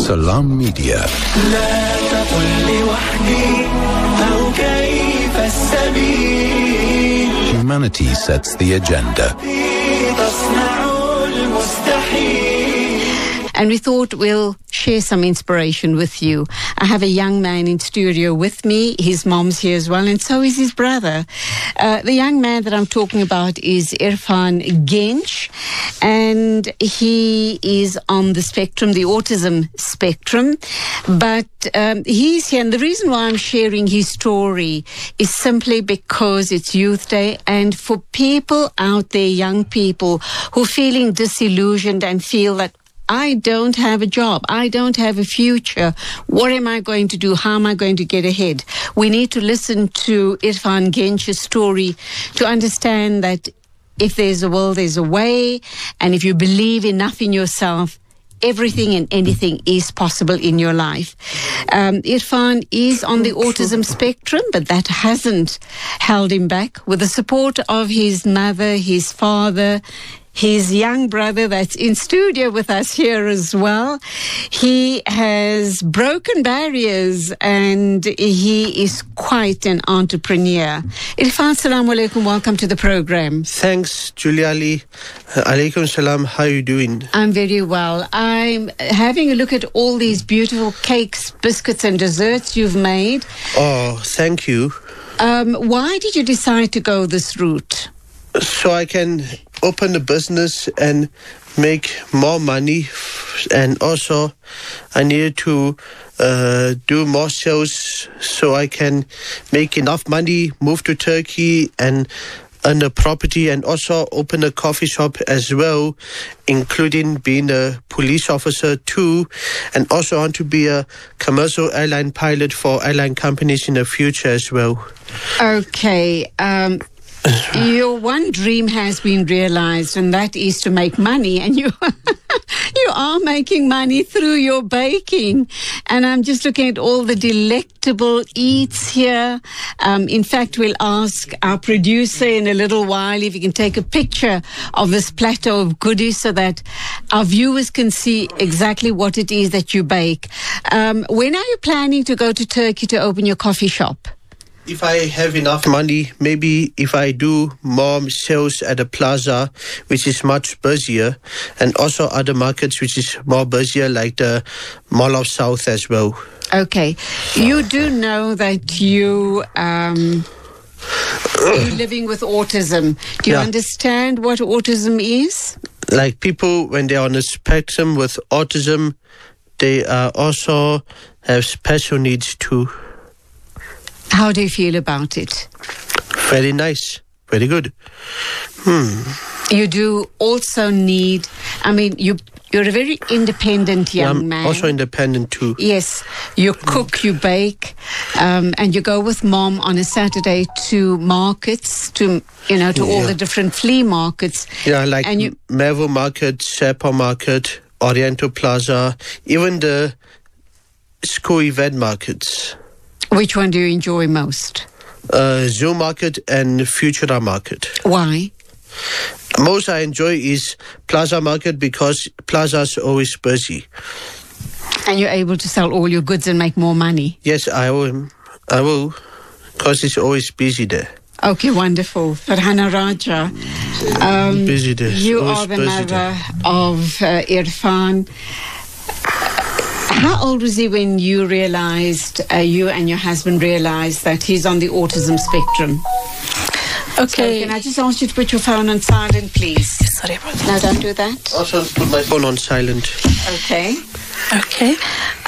Salam Media. لا تقل لوحدي أو كيف السبيل. Humanity sets the agenda. تصنع المستحيل. And we thought we'll share some inspiration with you. I have a young man in studio with me. His mom's here as well, and so is his brother. The young man that I'm talking about is Irfan Genç, and he is on the spectrum, the autism spectrum. But he's here, and the reason why I'm sharing his story is simply because it's Youth Day, and for people out there, young people, who are feeling disillusioned and feel that I don't have a job. I don't have a future. What am I going to do? How am I going to get ahead? We need to listen to Irfan Genç's story to understand that if there's a will, there's a way. And if you believe enough in yourself, everything and anything is possible in your life. Irfan is on the autism spectrum, but that hasn't held him back. With the support of his mother, his father, his young brother that's in studio with us here as well, he has broken barriers and he is quite an entrepreneur. Irfan, Assalamu alaikum, welcome to the program. Thanks, Julia Ali. Alaikum salam, how are you doing? I'm very well. I'm having a look at all these beautiful cakes, biscuits and desserts you've made. Oh, thank you. Why did you decide to go this route? So I can open a business and make more money, and also I needed to do more sales so I can make enough money, move to Turkey and earn a property, and also open a coffee shop as well, including being a police officer too, and also want to be a commercial airline pilot for airline companies in the future as well. Okay, your one dream has been realized, and that is to make money, and you you are making money through your baking. And I'm just looking at all the delectable eats here. In fact, we'll ask our producer in a little while if he can take a picture of this plateau of goodies so that our viewers can see exactly what it is that you bake. When are you planning to go to Turkey to open your coffee shop? If I have enough money, maybe if I do more sales at the plaza, which is much busier, and also other markets which is more busier, like the Mall of South as well. Okay. You do know that you're living with autism. Do you understand what autism is? Like people, when they're on the spectrum with autism, they also have special needs too. How do you feel about it? Very nice. Very good. You do also need, I mean, you're a very independent young man. I'm also independent too. Yes. You cook, you bake, and you go with mom on a Saturday to markets, to all the different flea markets. Yeah, like Mevo Market, Sepa Market, Oriental Plaza, even the school event markets. Which one do you enjoy most? Zoo Market and Futura Market. Why? Most I enjoy is Plaza Market because Plaza's always busy. And you're able to sell all your goods and make more money? Yes, I will, because it's always busy there. Okay, wonderful. Farhana Raja, busy there. You are the mother of Irfan. How old was he when you realized, you and your husband realized that he's on the autism spectrum? Okay. So can I just ask you to put your phone on silent, please? Sorry about that. No, don't do that. Also put my phone on silent. Okay. Okay.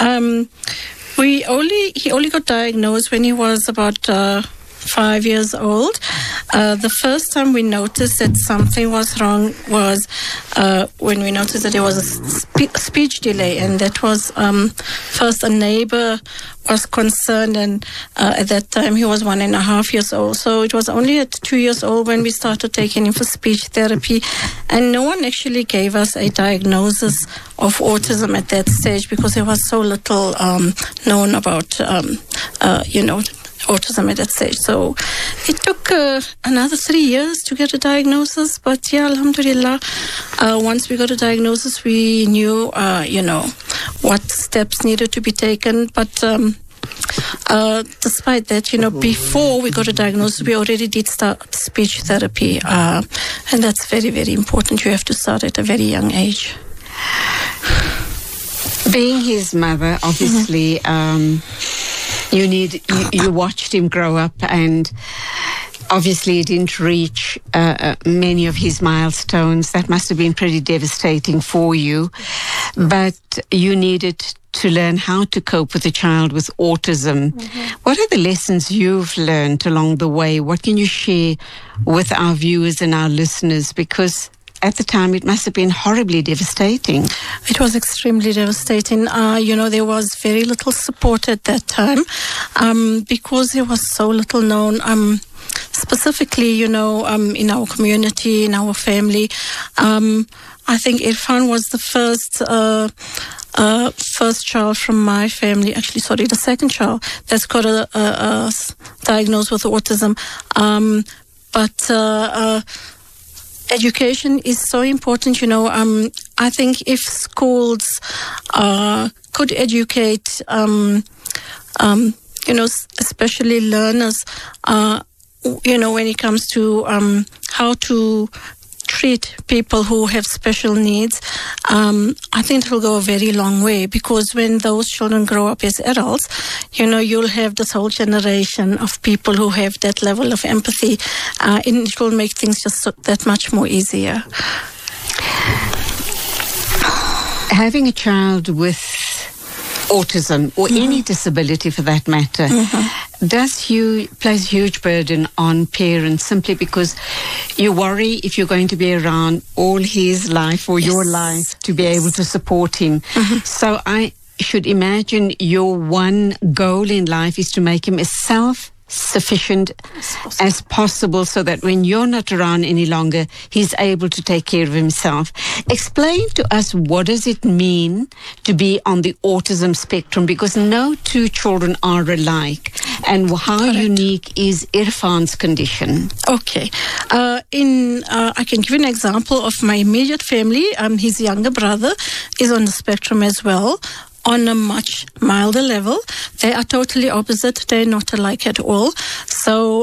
He only got diagnosed when he was about 5 years old. The first time we noticed that something was wrong was when we noticed that there was a speech delay, and that was first a neighbor was concerned, and at that time he was 1.5 years old. So it was only at 2 years old when we started taking him for speech therapy, and no one actually gave us a diagnosis of autism at that stage because there was so little known about autism at that stage. So it took another 3 years to get a diagnosis. But yeah, alhamdulillah, once we got a diagnosis, we knew, what steps needed to be taken. But despite that, before we got a diagnosis, we already did start speech therapy. And that's very, very important. You have to start at a very young age. Being his mother, obviously, you watched him grow up, and obviously he didn't reach many of his milestones. That must have been pretty devastating for you. But you needed to learn how to cope with a child with autism. Mm-hmm. What are the lessons you've learned along the way? What can you share with our viewers and our listeners? Because at the time, it must have been horribly devastating. It was extremely devastating. There was very little support at that time because there was so little known. Specifically, in our community, in our family, I think Irfan was the first child from my family, the second child that's got a diagnosed with autism. But education is so important, I think if schools could educate, especially learners, when it comes to how to treat people who have special needs, I think it will go a very long way, because when those children grow up as adults, you'll have this whole generation of people who have that level of empathy, and it will make things just that much more easier. Having a child with autism, or any disability for that matter, plays a huge burden on parents, simply because you worry if you're going to be around all his life or your life to be able to support him. So I should imagine your one goal in life is to make him as self-sufficient as possible, so that when you're not around any longer, he's able to take care of himself. Explain to us, what does it mean to be on the autism spectrum? Because no two children are alike. And how unique is Irfan's condition? Okay. I can give you an example of my immediate family. His younger brother is on the spectrum as well, on a much milder level. They are totally opposite. They're not alike at all. So,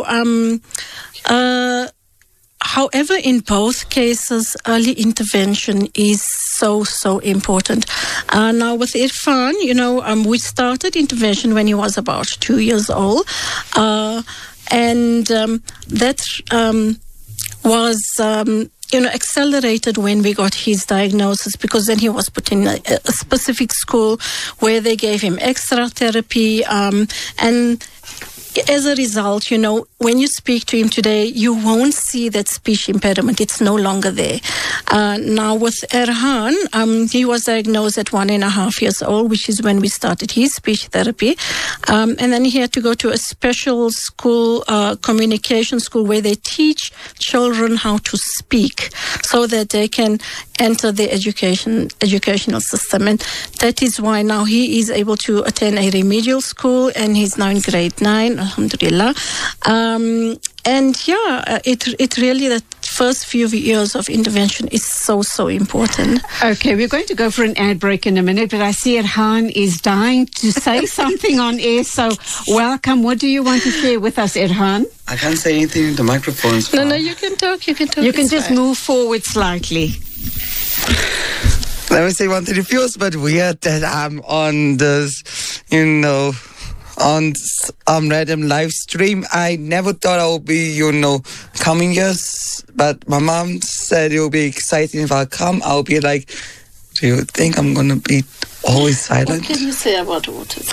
however, in both cases, early intervention is so important. Now with Irfan, we started intervention when he was about 2 years old. And that was accelerated when we got his diagnosis, because then he was put in a specific school where they gave him extra therapy, and as a result, when you speak to him today, you won't see that speech impairment. It's no longer there. Now with Erhan, he was diagnosed at 1.5 years old, which is when we started his speech therapy. And then he had to go to a special school, communication school, where they teach children how to speak so that they can enter the educational system. And that is why now he is able to attend a remedial school, and he's now in grade 9, alhamdulillah. It really, the first few years of intervention is so important. Okay, we're going to go for an ad break in a minute, but I see Erhan is dying to say something on air, so welcome. What do you want to share with us, Erhan? I can't say anything, the microphone's No, you can talk. You can just move forward slightly. Let me say one thing. It feels a bit weird that I'm on this, on random live stream. I never thought I would be, coming here, but my mom said it would be exciting if I come. I'll be like, do you think I'm going to be always silent? What can you say about autism?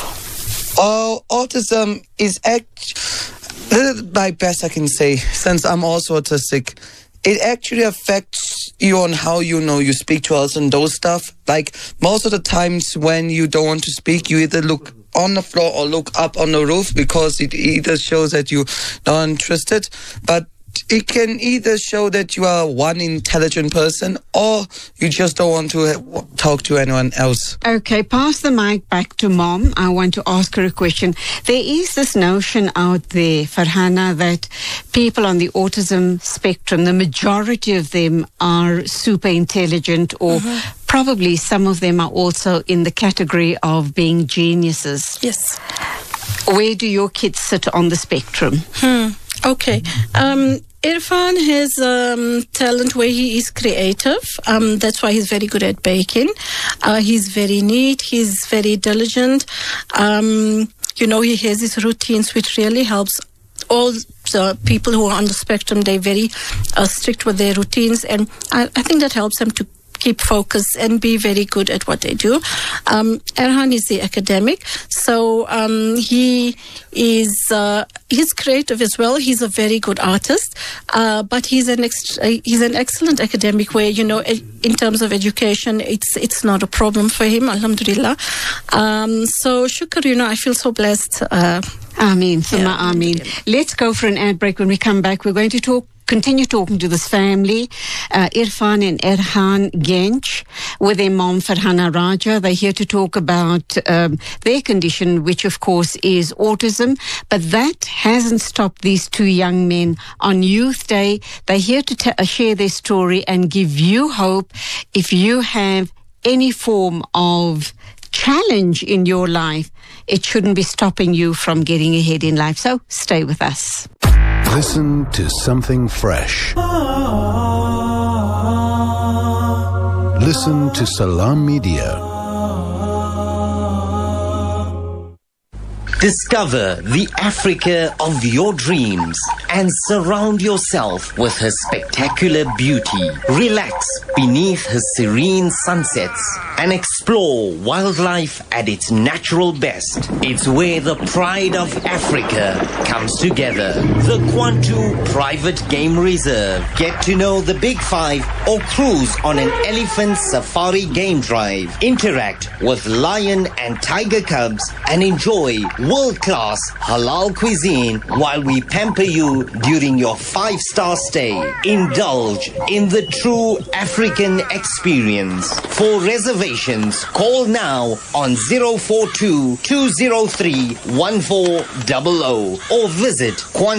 Autism is my best I can say, since I'm also autistic. It actually affects you on how you speak to us and those stuff. Like, most of the times when you don't want to speak, you either look on the floor or look up on the roof, because it either shows that you're not interested, but it can either show that you are one intelligent person, or you just don't want to talk to anyone else. Okay, pass the mic back to Mom. I want to ask her a question. There is this notion out there, Farhana, that people on the autism spectrum, the majority of them are super intelligent or probably some of them are also in the category of being geniuses. Yes. Where do your kids sit on the spectrum? Okay. Irfan has talent where he is creative. That's why he's very good at baking. He's very neat. He's very diligent. He has his routines, which really helps all the people who are on the spectrum. They're very strict with their routines, and I think that helps them to keep focused and be very good at what they do. Erhan is the academic, so he is he's creative as well. He's a very good artist, but he's an excellent academic. Where in terms of education, it's not a problem for him. Alhamdulillah. So shukr. I feel so blessed. Ameen, Thumma Ameen. Let's go for an ad break. When we come back, we're going to continue talking to this family, Irfan and Erhan Genç, with their mom, Farhana Raja. They're here to talk about their condition, which of course is autism. But that hasn't stopped these two young men on Youth Day. They're here to share their story and give you hope if you have any form of challenge in your life. It shouldn't be stopping you from getting ahead in life. So stay with us. Listen to something fresh. Listen to Salam Media. Discover the Africa of your dreams and surround yourself with her spectacular beauty. Relax beneath her serene sunsets and explore wildlife at its natural best. It's where the pride of Africa comes together. The Kwantu Private Game Reserve. Get to know the Big Five or cruise on an elephant safari game drive. Interact with lion and tiger cubs and enjoy world-class halal cuisine while we pamper you during your 5-star stay. Indulge in the true African experience. For reservations, call now on 042-203-1400 or visit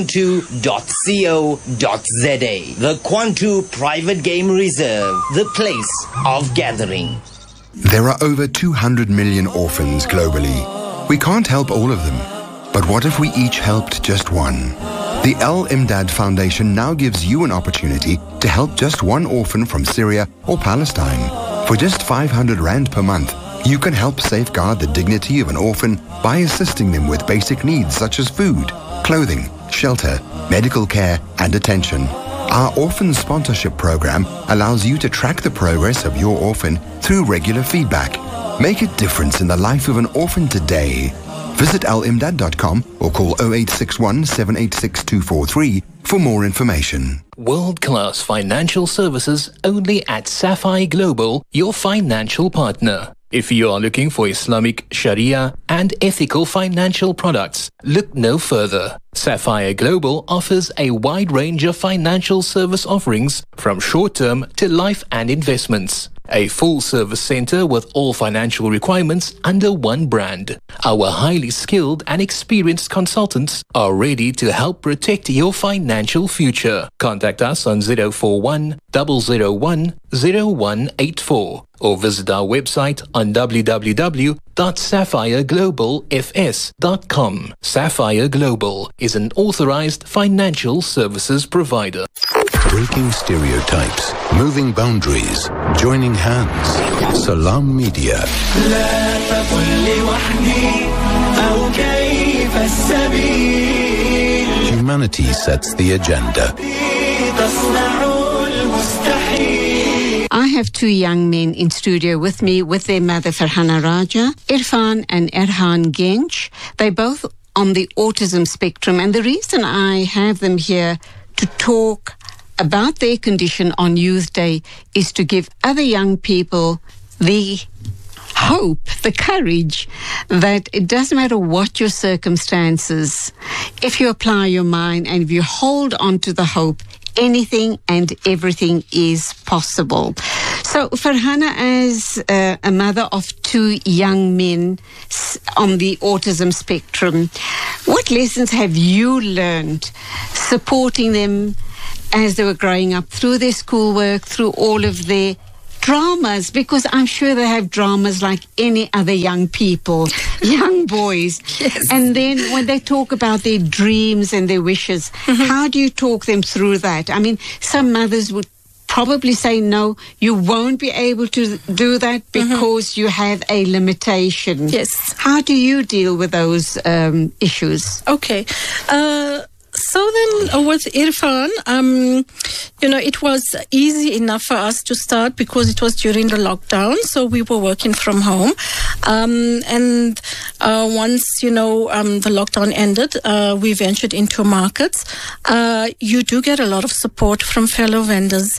kwantu.co.za. The Kwantu Private Game Reserve, the place of gathering. There are over 200 million orphans globally. We can't help all of them, but what if we each helped just one? The Al Imdad Foundation now gives you an opportunity to help just one orphan from Syria or Palestine. For just 500 Rand per month, you can help safeguard the dignity of an orphan by assisting them with basic needs such as food, clothing, shelter, medical care, and attention. Our orphan sponsorship program allows you to track the progress of your orphan through regular feedback. Make a difference in the life of an orphan today. Visit alimdad.com or call 0861 786 243 for more information. World-class financial services only at Sapphire Global, your financial partner. If you are looking for Islamic, Sharia and ethical financial products, look no further. Sapphire Global offers a wide range of financial service offerings from short-term to life and investments. A full-service center with all financial requirements under one brand. Our highly skilled and experienced consultants are ready to help protect your financial future. Contact us on 041 001 0184 or visit our website on www.sapphireglobalfs.com. Sapphire Global is an authorized financial services provider. Breaking stereotypes, moving boundaries, joining hands. Salam Media. لا تقل لي وحدي أو كيف السبيل. Humanity sets the agenda. تصنع المستحيل. I have two young men in studio with me with their mother Farhana Raja, Irfan and Erhan Genç. They're both on the autism spectrum, and the reason I have them here to talk about their condition on Youth Day is to give other young people the hope, the courage that it doesn't matter what your circumstances, if you apply your mind and if you hold on to the hope, anything and everything is possible. So Farhana, as a mother of two young men on the autism spectrum, what lessons have you learned supporting them as they were growing up, through their schoolwork, through all of their dramas, because I'm sure they have dramas like any other young people, young boys. Yes. And then when they talk about their dreams and their wishes, how do you talk them through that? I mean, some mothers would probably say, no, you won't be able to do that because you have a limitation. Yes. How do you deal with those issues? Okay. So then with Irfan, it was easy enough for us to start because it was during the lockdown. So we were working from home. And once, the lockdown ended, we ventured into markets. You do get a lot of support from fellow vendors.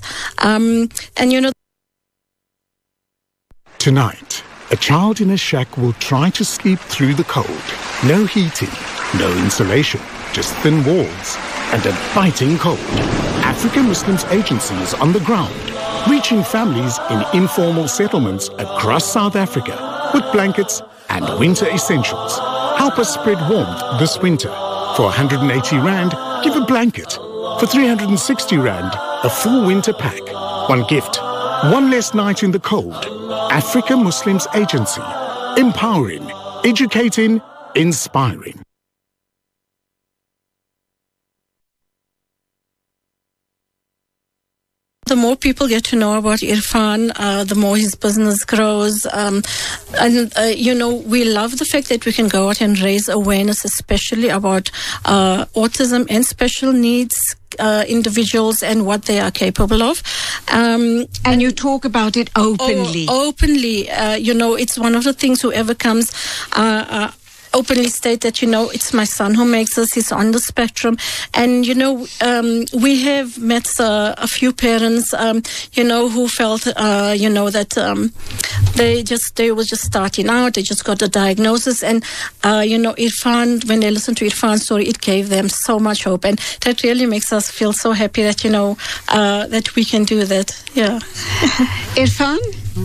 Tonight, a child in a shack will try to sleep through the cold. No heating, no insulation, just thin walls and a biting cold. African Muslims Agency is on the ground, reaching families in informal settlements across South Africa with blankets and winter essentials. Help us spread warmth this winter. For 180 Rand, give a blanket. For 360 Rand, a full winter pack. One gift, one less night in the cold. African Muslims Agency. Empowering, educating, inspiring. The more people get to know about Irfan, the more his business grows. We love the fact that we can go out and raise awareness, especially about autism and special needs individuals and what they are capable of. And you talk about it openly. Openly. It's one of the things whoever comes... openly state that, it's my son who makes this, he's on the spectrum. And, we have met a few parents, who felt, that they were just starting out, they just got a diagnosis. And, Irfan, when they listened to Irfan's story, it gave them so much hope. And that really makes us feel so happy that, that we can do that. Yeah. Irfan?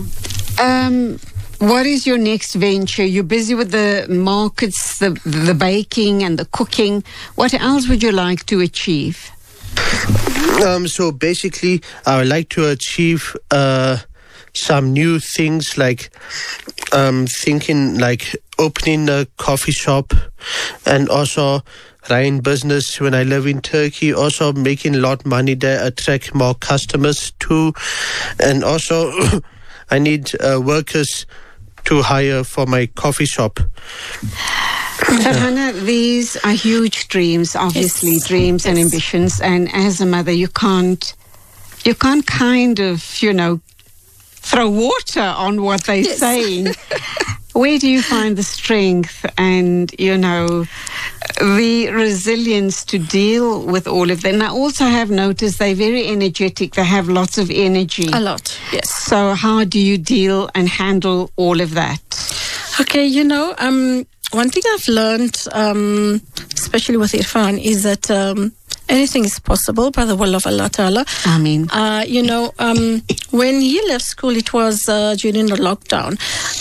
What is your next venture? You're busy with the markets, the baking and the cooking. What else would you like to achieve? So basically, I would like to achieve some new things, like thinking like opening a coffee shop and also running business when I live in Turkey, also making a lot of money there, attract more customers too. And also I need workers to hire for my coffee shop. Farhana, these are huge dreams, obviously, Yes. dreams and ambitions. And as a mother, you can't kind of, throw water on what they're saying. Where do you find the strength and, the resilience to deal with all of that? And I also have noticed they're very energetic. They have lots of energy. A lot, yes. So how do you deal and handle all of that? Okay, one thing I've learned, especially with Irfan, is that anything is possible by the will of Allah Ta'ala. Ameen. When he left school, it was during the lockdown.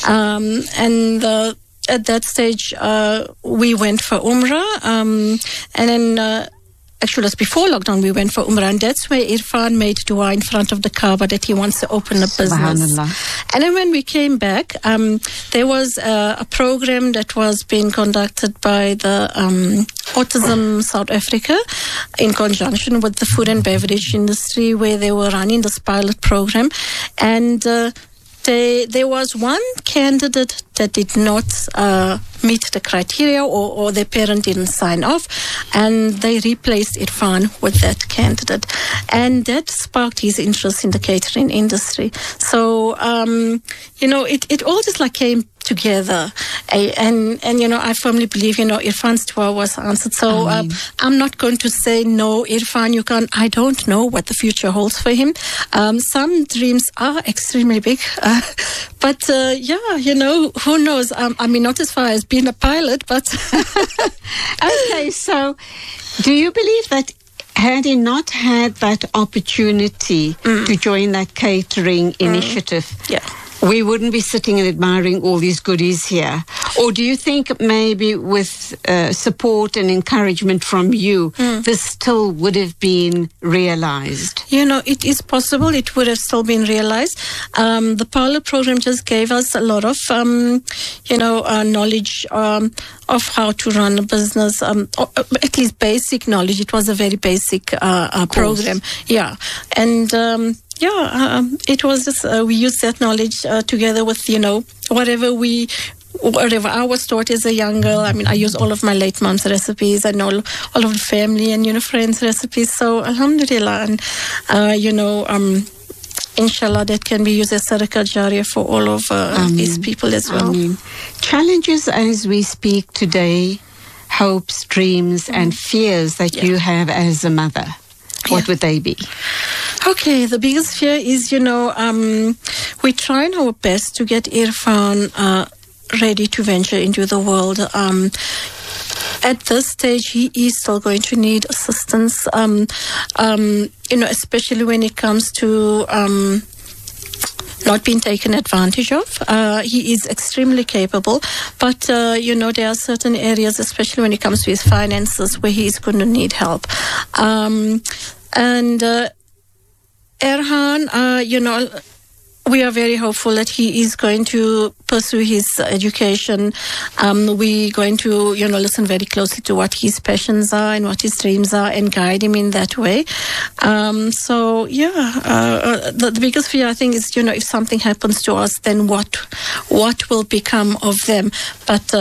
At that stage, we went for Umrah. And then... actually, it was before lockdown, we went for Umrah, and that's where Irfan made dua in front of the Kaaba that he wants to open a business. Subhanallah. And then when we came back, there was a program that was being conducted by the Autism South Africa in conjunction with the food and beverage industry, where they were running this pilot program. And there was one candidate that did not meet the criteria, or their parent didn't sign off, and they replaced Irfan with that candidate. And that sparked his interest in the catering industry. So, it all just came together. And I firmly believe, Irfan's dua was answered. So I'm not going to say, no, Irfan, you can't. I don't know what the future holds for him. Some dreams are extremely big. But, who knows? Not as far as being a pilot, but... Okay, so do you believe that had he not had that opportunity to join that catering initiative, yeah, we wouldn't be sitting and admiring all these goodies here? Or do you think maybe with support and encouragement from you, this still would have been realized? You know, it is possible it would have still been realized. The pilot program just gave us a lot of, knowledge of how to run a business, or at least basic knowledge. It was a very basic program. Yeah. And it was just, we used that knowledge together with, whatever I was taught as a young girl. I mean, I use all of my late mom's recipes. I know all of the family and, friends' recipes. So, alhamdulillah. And, inshallah, that can be used as sadaqah jariyah for all of these people as well. Challenges as we speak today, hopes, dreams, and fears that you have as a mother. What would they be? Okay, the biggest fear is, we're trying our best to get Irfan ready to venture into the world. At this stage, he is still going to need assistance, especially when it comes to not being taken advantage of. He is extremely capable, but, there are certain areas, especially when it comes to his finances, where he is going to need help. Erhan, we are very hopeful that he is going to pursue his education. We're going to, listen very closely to what his passions are and what his dreams are and guide him in that way. The biggest fear, I think, is, if something happens to us, then what will become of them? But,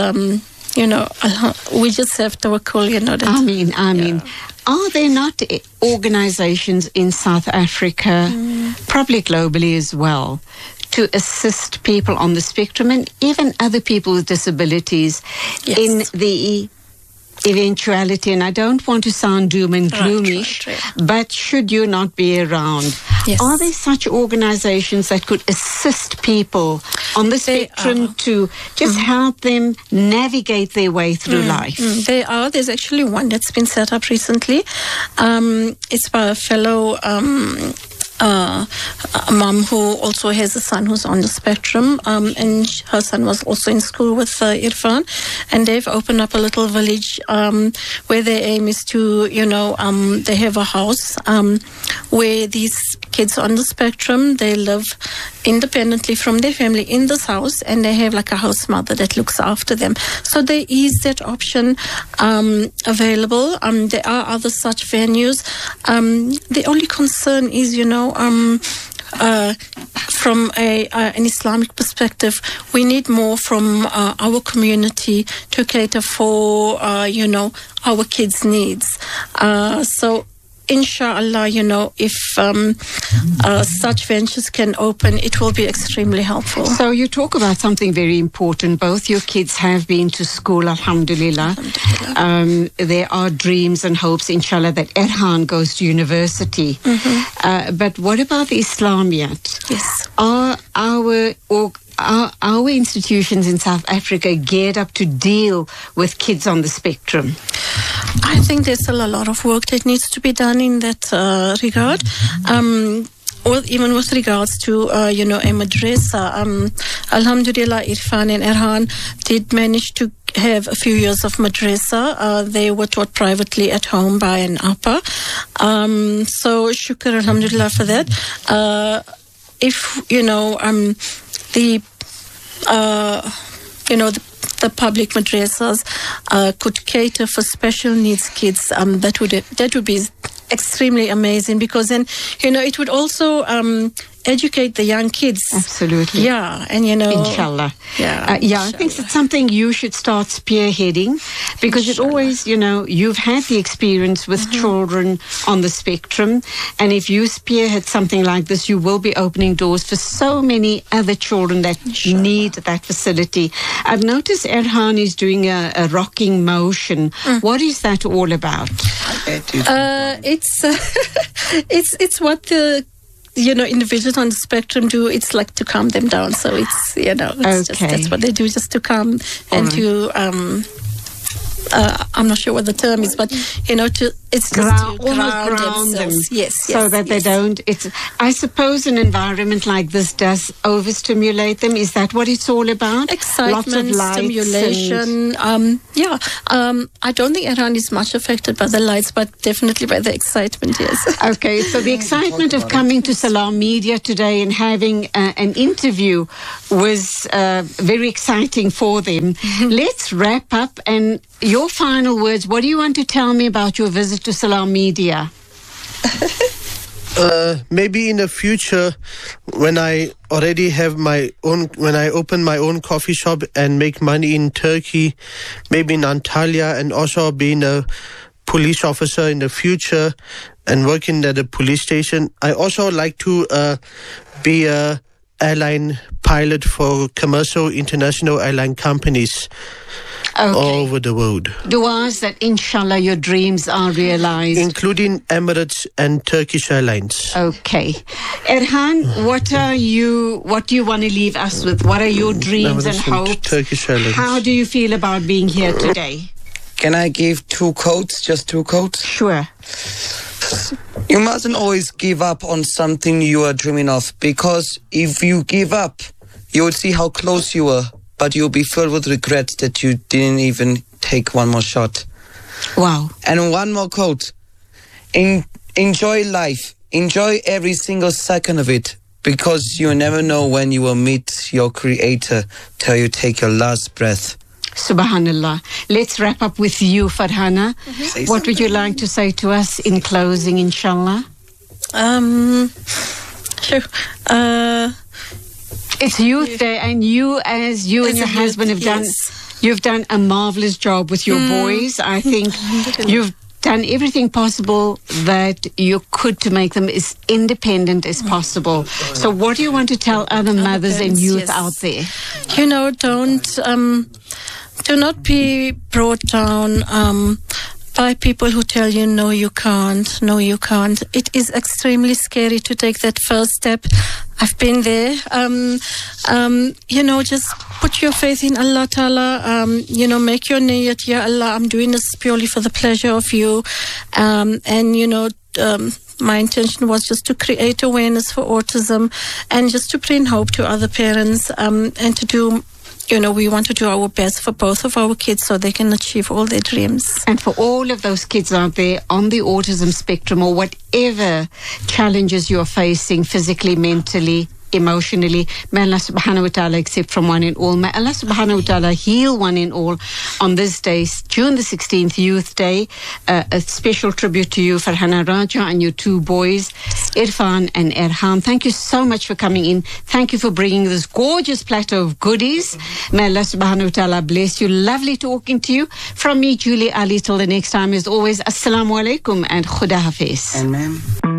we just have to tawakkul, that. Ameen. Yeah. Are there not organizations in South Africa, probably globally as well, to assist people on the spectrum and even other people with disabilities in the eventuality? And I don't want to sound doom and gloomy, but should you not be around, are there such organizations that could assist people on the spectrum to just help them navigate their way through life? They are. There's actually one that's been set up recently. It's by a fellow a mom who also has a son who's on the spectrum, and her son was also in school with Irfan, and they've opened up a little village where their aim is to, they have a house where these kids on the spectrum, they live independently from their family in this house, and they have like a house mother that looks after them. So there is that option available. There are other such venues. The only concern is, from an Islamic perspective, we need more from our community to cater for, our kids' needs. So, inshallah, if such ventures can open, it will be extremely helpful. So you talk about something very important. Both your kids have been to school, alhamdulillah. There are dreams and hopes, inshallah, that Erhan goes to university. But what about the Islamiyat? Yes. Are our institutions in South Africa geared up to deal with kids on the spectrum? I think there's still a lot of work that needs to be done in that regard. Or even with regards to, a madrasa. Alhamdulillah, Irfan and Erhan did manage to have a few years of madrasa. They were taught privately at home by an appa. So, shukr, alhamdulillah, for that. The public madrasas could cater for special needs kids, that would be extremely amazing, because then, it would also educate the young kids. Absolutely. Yeah, and inshallah. I think it's something you should start spearheading, because it always, you've had the experience with children on the spectrum, and if you spearhead something like this, you will be opening doors for so many other children that need that facility. I've noticed Erhan is doing a rocking motion. What is that all about? It's what the individuals on the spectrum do. It's like to calm them down. So it's, that's what they do, just to calm and to I'm not sure what the term is, but it's just to ground themselves. Yes, so that they don't. I suppose an environment like this does overstimulate them. Is that what it's all about? Excitement, lots of lights, stimulation. I don't think Iran is much affected by the lights, but definitely by the excitement. Yes. Okay, so the excitement of coming to Salam Media today and having an interview was very exciting for them. Let's wrap up, and your final words. What do you want to tell me about your visit to Salam Media? Maybe in the future, when I already have when I open my own coffee shop and make money in Turkey, maybe in Antalya, and also being a police officer in the future and working at a police station. I also like to be a airline pilot for commercial international airline companies all over the world. Duas that inshallah your dreams are realized. Including Emirates and Turkish Airlines. Okay. Erhan, what do you want to leave us with? What are your dreams and hopes? Turkish Airlines. How do you feel about being here today? Can I give 2 quotes? Just 2 quotes? Sure. You mustn't always give up on something you are dreaming of, because if you give up, you will see how close you were, but you'll be filled with regret that you didn't even take one more shot. Wow. And one more quote. Enjoy life. Enjoy every single second of it, because you never know when you will meet your Creator till you take your last breath. Subhanallah. Let's wrap up with you, Farhana. What would you like to say to us in closing, inshallah? Sure. It's Youth Day, and you and your husband have you've done a marvelous job with your boys. I think you've done everything possible that you could to make them as independent as possible. So what do you want to tell other mothers and youth out there? Do not be brought down by people who tell you, no, you can't. It is extremely scary to take that first step. I've been there. Just put your faith in Allah Ta'ala. Make your niyat, Ya Allah, I'm doing this purely for the pleasure of you. My intention was just to create awareness for autism and just to bring hope to other parents and to do. We want to do our best for both of our kids so they can achieve all their dreams. And for all of those kids out there on the autism spectrum, or whatever challenges you're facing physically, mentally, emotionally, may Allah subhanahu wa ta'ala accept from one and all. May Allah subhanahu wa ta'ala heal one and all on this day, June the 16th, Youth Day. A special tribute to you, Farhana Raja, and your 2 boys, Irfan and Erhan. Thank you so much for coming in. Thank you for bringing this gorgeous platter of goodies. May Allah subhanahu wa ta'ala bless you. Lovely talking to you. From me, Julie Ali, till the next time, as always, Assalamu alaikum and Khuda Hafiz. Amen.